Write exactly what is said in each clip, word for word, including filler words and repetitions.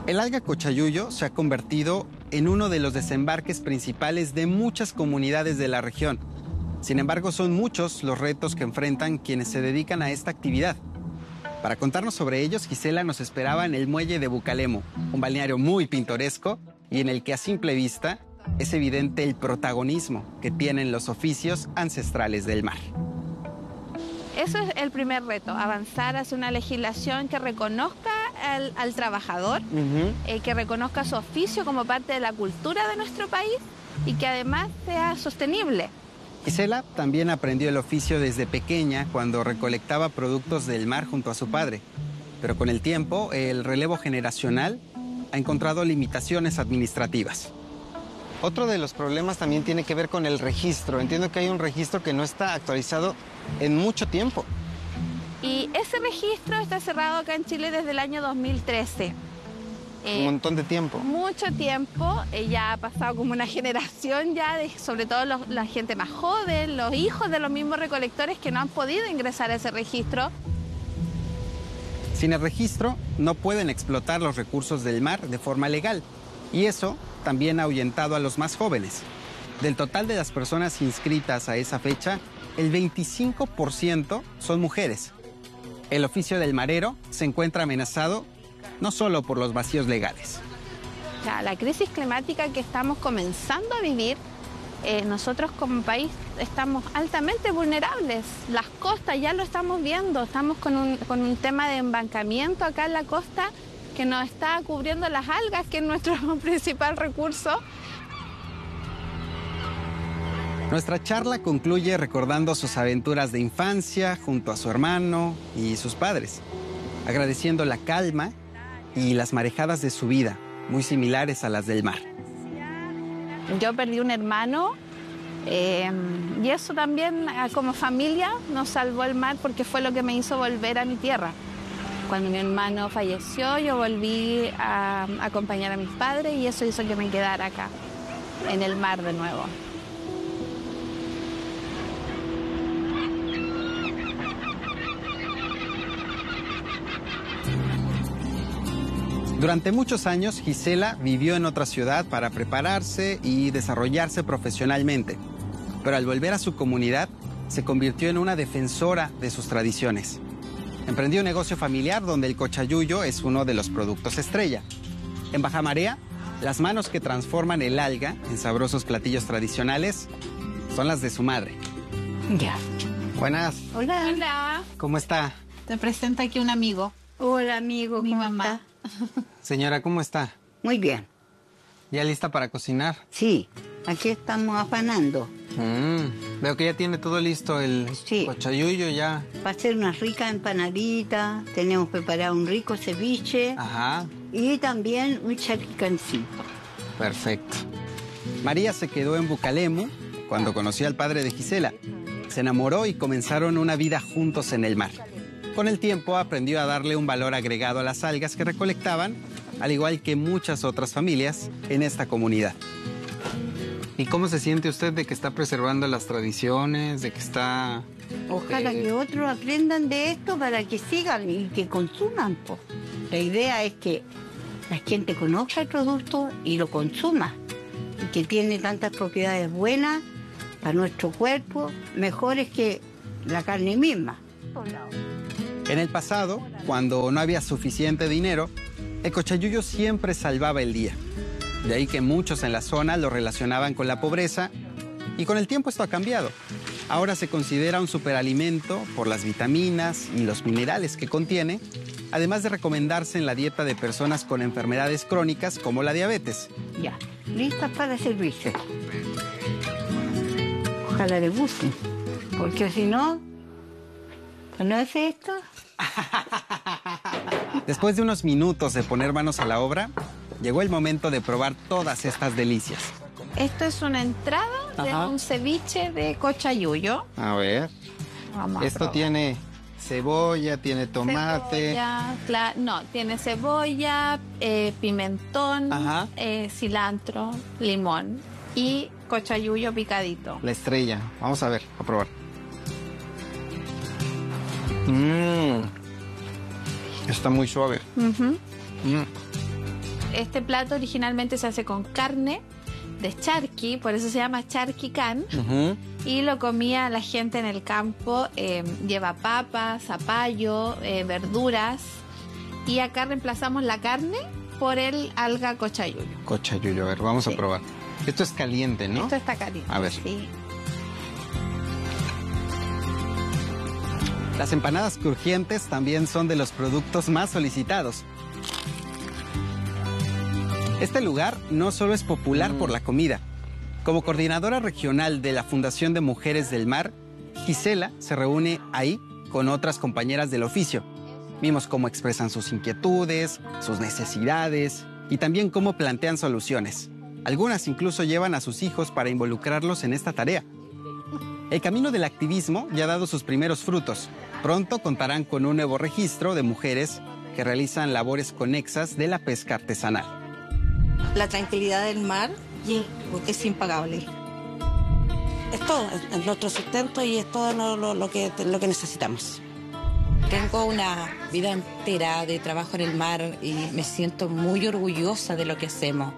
El alga cochayuyo se ha convertido en uno de los desembarques principales de muchas comunidades de la región. Sin embargo, son muchos los retos que enfrentan quienes se dedican a esta actividad. Para contarnos sobre ellos, Gisela nos esperaba en el muelle de Bucalemo, un balneario muy pintoresco y en el que a simple vista es evidente el protagonismo que tienen los oficios ancestrales del mar. Eso es el primer reto, avanzar hacia una legislación que reconozca al, al trabajador, uh-huh. eh, que reconozca su oficio como parte de la cultura de nuestro país y que además sea sostenible. Gisela también aprendió el oficio desde pequeña cuando recolectaba productos del mar junto a su padre. Pero con el tiempo, el relevo generacional ha encontrado limitaciones administrativas. Otro de los problemas también tiene que ver con el registro. Entiendo que hay un registro que no está actualizado en mucho tiempo. Y ese registro está cerrado acá en Chile desde el año dos mil trece. Eh, un montón de tiempo. Mucho tiempo. Eh, ya ha pasado como una generación ya, de, sobre todo los, la gente más joven, los hijos de los mismos recolectores que no han podido ingresar a ese registro. Sin el registro, no pueden explotar los recursos del mar de forma legal. Y eso también ha ahuyentado a los más jóvenes. Del total de las personas inscritas a esa fecha, el veinticinco por ciento son mujeres. El oficio del marero se encuentra amenazado no solo por los vacíos legales. Ya, la crisis climática que estamos comenzando a vivir, eh, nosotros como país estamos altamente vulnerables. Las costas ya lo estamos viendo, estamos con un, con un tema de embancamiento acá en la costa que nos está cubriendo las algas, que es nuestro principal recurso. Nuestra charla concluye recordando sus aventuras de infancia junto a su hermano y sus padres, agradeciendo la calma y las marejadas de su vida, muy similares a las del mar. Yo perdí un hermano eh, y eso también como familia nos salvó el mar porque fue lo que me hizo volver a mi tierra. Cuando mi hermano falleció, yo volví a, a acompañar a mis padres y eso hizo que me quedara acá, en el mar de nuevo. Durante muchos años, Gisela vivió en otra ciudad para prepararse y desarrollarse profesionalmente. Pero al volver a su comunidad, se convirtió en una defensora de sus tradiciones. Emprendió un negocio familiar donde el cochayuyo es uno de los productos estrella. En Baja Marea, las manos que transforman el alga en sabrosos platillos tradicionales son las de su madre. Ya. Buenas. Hola. Hola. ¿Cómo está? Te presenta aquí un amigo. Hola, amigo. Mi ¿cómo mamá. está? Señora, ¿cómo está? Muy bien. ¿Ya lista para cocinar? Sí, aquí estamos afanando. Mm, veo que ya tiene todo listo el Sí. cochayuyo ya. Para hacer unas ricas empanaditas, tenemos preparado un rico ceviche. Ajá. Y también un charquicancito. Perfecto. María se quedó en Bucalemo cuando conoció al padre de Gisela. Se enamoró y comenzaron una vida juntos en el mar. Con el tiempo aprendió a darle un valor agregado a las algas que recolectaban, al igual que muchas otras familias en esta comunidad. ¿Y cómo se siente usted de que está preservando las tradiciones, de que está...? Ojalá eh... que otros aprendan de esto para que sigan y que consuman, po. La idea es que la gente conozca el producto y lo consuma. Y que tiene tantas propiedades buenas para nuestro cuerpo, mejores que la carne misma. En el pasado, cuando no había suficiente dinero, el cochayuyo siempre salvaba el día. De ahí que muchos en la zona lo relacionaban con la pobreza y con el tiempo esto ha cambiado. Ahora se considera un superalimento por las vitaminas y los minerales que contiene, además de recomendarse en la dieta de personas con enfermedades crónicas como la diabetes. Ya, listas para servirse. Ojalá les guste, porque si no, ¿no es esto? Después de unos minutos de poner manos a la obra, llegó el momento de probar todas estas delicias. Esto es una entrada Ajá. de un ceviche de cochayuyo. A ver. Vamos a Esto probar. tiene cebolla, tiene tomate. Cebolla, cla- no, tiene cebolla, eh, pimentón, Ajá. eh, cilantro, limón y cochayuyo picadito. La estrella. Vamos a ver, a probar. Mmm. Está muy suave. Ujú. Mm. Este plato originalmente se hace con carne de charqui, por eso se llama charquicán. Uh-huh. Y lo comía la gente en el campo. Eh, lleva papas, zapallo, eh, verduras. Y acá reemplazamos la carne por el alga cochayuyo. Cochayuyo, a ver, vamos Sí. a probar. Esto es caliente, ¿no? Esto está caliente. A ver. Sí. Las empanadas crujientes también son de los productos más solicitados. Este lugar no solo es popular Mm. por la comida. Como coordinadora regional de la Fundación de Mujeres del Mar, Gisela se reúne ahí con otras compañeras del oficio. Vimos cómo expresan sus inquietudes, sus necesidades y también cómo plantean soluciones. Algunas incluso llevan a sus hijos para involucrarlos en esta tarea. El camino del activismo ya ha dado sus primeros frutos. Pronto contarán con un nuevo registro de mujeres que realizan labores conexas de la pesca artesanal. La tranquilidad del mar es impagable. Es todo, es nuestro sustento y es todo lo, lo, lo, que, lo que necesitamos. Tengo una vida entera de trabajo en el mar y me siento muy orgullosa de lo que hacemos.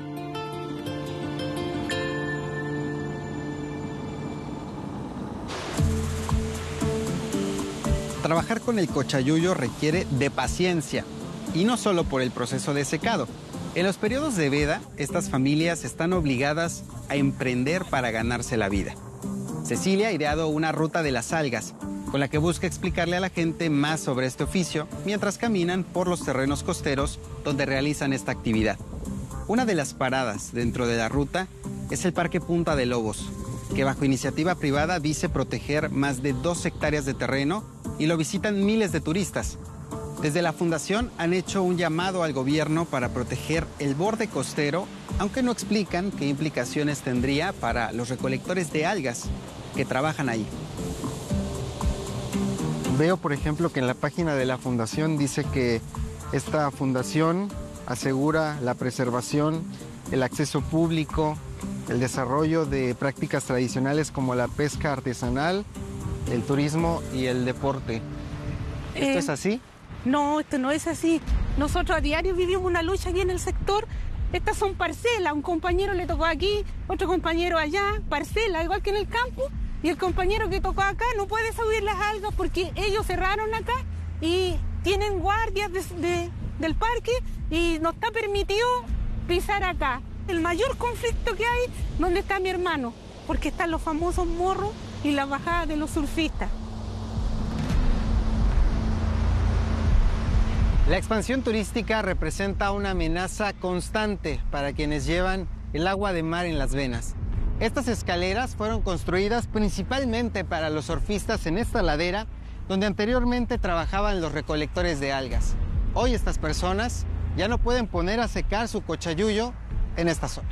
Trabajar con el cochayuyo requiere de paciencia, y no solo por el proceso de secado. En los periodos de veda, estas familias están obligadas a emprender para ganarse la vida. Cecilia ha ideado una ruta de las algas, con la que busca explicarle a la gente más sobre este oficio, mientras caminan por los terrenos costeros donde realizan esta actividad. Una de las paradas dentro de la ruta es el Parque Punta de Lobos, que bajo iniciativa privada dice proteger más de dos hectáreas de terreno y lo visitan miles de turistas. Desde la fundación han hecho un llamado al gobierno para proteger el borde costero, aunque no explican qué implicaciones tendría para los recolectores de algas que trabajan ahí. Veo, por ejemplo, que en la página de la fundación dice que esta fundación asegura la preservación, el acceso público, el desarrollo de prácticas tradicionales como la pesca artesanal, el turismo y el deporte. ¿Esto Eh, es así? No, esto no es así. Nosotros a diario vivimos una lucha aquí en el sector. Estas son parcelas. Un compañero le tocó aquí, otro compañero allá, parcela, igual que en el campo. Y el compañero que tocó acá no puede subir las algas porque ellos cerraron acá y tienen guardias de, de, del parque y no está permitido pisar acá. El mayor conflicto que hay, ¿dónde está mi hermano? Porque están los famosos morros y la bajada de los surfistas. La expansión turística representa una amenaza constante para quienes llevan el agua de mar en las venas. Estas escaleras fueron construidas principalmente para los surfistas en esta ladera, donde anteriormente trabajaban los recolectores de algas. Hoy estas personas ya no pueden poner a secar su cochayuyo en esta zona.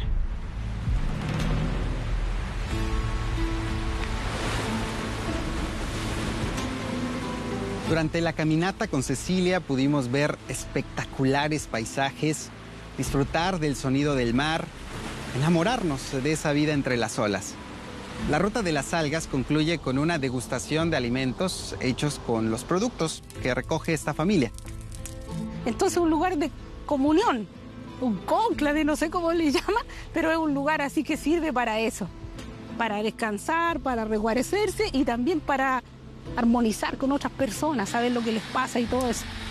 Durante la caminata con Cecilia pudimos ver espectaculares paisajes, disfrutar del sonido del mar, enamorarnos de esa vida entre las olas. La ruta de las algas concluye con una degustación de alimentos hechos con los productos que recoge esta familia. Entonces un lugar de comunión, un cónclave, no sé cómo le llama, pero es un lugar así que sirve para eso, para descansar, para reguarecerse y también para armonizar con otras personas, saber lo que les pasa y todo eso.